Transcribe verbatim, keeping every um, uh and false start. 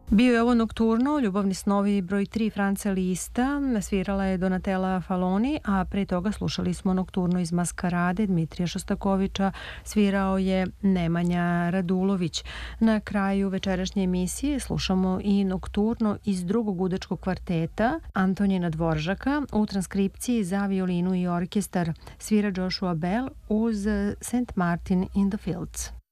Bio je ovo Nokturno, ljubavni snovi broj tri France Lista, svirala je Donatella Faloni, a pre toga slušali smo Nokturno iz Maskarade Dmitrija Šostakoviča, svirao je Nemanja Radulović. Na kraju večerašnje emisije slušamo i Nokturno iz drugog udečkog kvarteta Antonina Dvoržaka u transkripciji za violinu i orkestar. Svira Joshua Bell uz Saint Martin in the Fields.